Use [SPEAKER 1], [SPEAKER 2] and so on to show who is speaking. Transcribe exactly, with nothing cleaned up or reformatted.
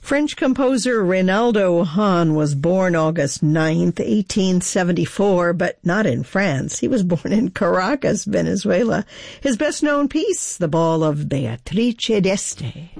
[SPEAKER 1] French composer Reynaldo Hahn was born August ninth, eighteen seventy-four, but not in France. He was born in Caracas, Venezuela. His best-known piece, The Ball of Beatrice d'Este.